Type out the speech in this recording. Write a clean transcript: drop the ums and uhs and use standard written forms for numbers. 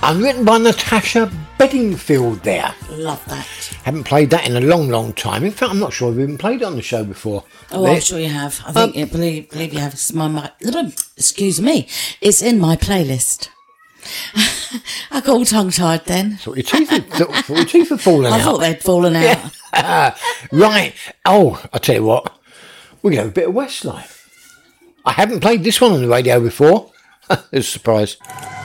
Sun, written by Natasha Bedingfield there. Love that. Haven't played that in a long, long time. In fact, I'm not sure we've even played it on the show before. Oh, I'm sure you have. I think, believe you have. It's excuse me. It's in my playlist. I got all tongue-tied then. Thought your teeth were falling out. I thought they'd fallen out. Yeah. Right. Oh, I'll tell you what. We're going to have a bit of Westlife. I haven't played this one on the radio before. It's a surprise.